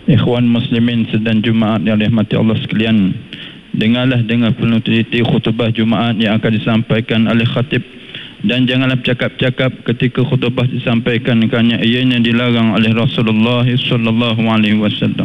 Ikhwan muslimin sedang Jumaat yang dirahmati Allah sekalian, dengarlah dengan penuh teliti khutbah Jumaat yang akan disampaikan oleh khatib, dan janganlah bercakap-cakap ketika khutbah disampaikan kerana ianya dilarang oleh Rasulullah sallallahu alaihi wasallam.